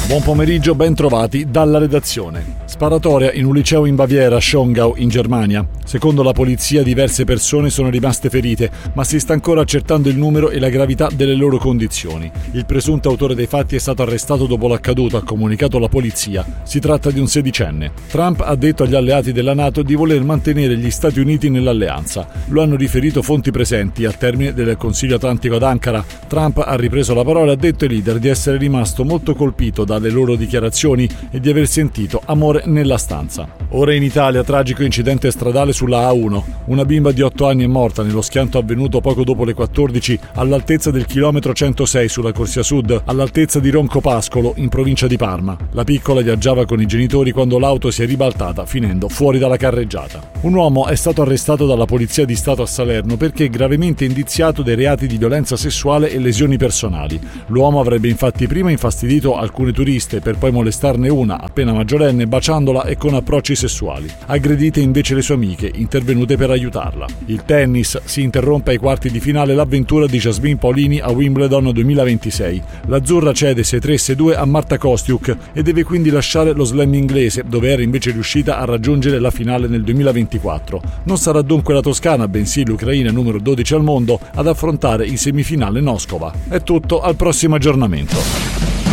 Buon pomeriggio, ben trovati dalla redazione. Sparatoria in un liceo in Baviera, Schongau, in Germania. Secondo la polizia diverse persone sono rimaste ferite, ma si sta ancora accertando il numero e la gravità delle loro condizioni. Il presunto autore dei fatti è stato arrestato dopo l'accaduto, ha comunicato la polizia. Si tratta di un sedicenne. Trump ha detto agli alleati della NATO di voler mantenere gli Stati Uniti nell'alleanza. Lo hanno riferito fonti presenti. Al termine del Consiglio Atlantico ad Ankara, Trump ha ripreso la parola e ha detto ai leader di essere rimasto molto colpito dalle loro dichiarazioni e di aver sentito amore nella stanza. Ora in Italia, tragico incidente stradale sulla A1. Una bimba di 8 anni è morta nello schianto avvenuto poco dopo le 14 all'altezza del chilometro 106 sulla Corsia Sud, all'altezza di Roncopascolo, in provincia di Parma. La piccola viaggiava con i genitori quando l'auto si è ribaltata, finendo fuori dalla carreggiata. Un uomo è stato arrestato dalla Polizia di Stato a Salerno perché è gravemente indiziato dei reati di violenza sessuale e lesioni personali. L'uomo avrebbe infatti prima infastidito alcune turiste per poi molestarne una, appena maggiorenne, baciandola e con approcci sessuali. Aggredite invece le sue amiche, intervenute per aiutarla. Il tennis: si interrompe ai quarti di finale l'avventura di Jasmine Paolini a Wimbledon 2026. L'azzurra cede 6-3-6-2 a Marta Kostyuk e deve quindi lasciare lo slam inglese, dove era invece riuscita a raggiungere la finale nel 2024. Non sarà dunque la toscana, bensì l'Ucraina numero 12 al mondo, ad affrontare in semifinale Noskova. È tutto, al prossimo aggiornamento.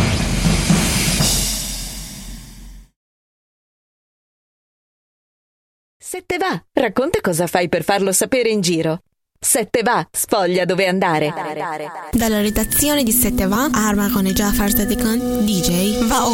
Se te va, racconta cosa fai per farlo sapere in giro. Se te va, sfoglia dove andare. Dalla redazione di Se te va, Arma con i Jafar Sadikan, DJ, va